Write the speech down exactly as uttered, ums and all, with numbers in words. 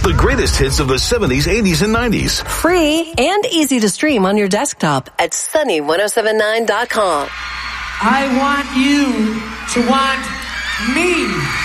The greatest hits of the seventies, eighties, and nineties. Free and easy to stream on your desktop at sunny ten seventy-nine dot com. I want you to want me.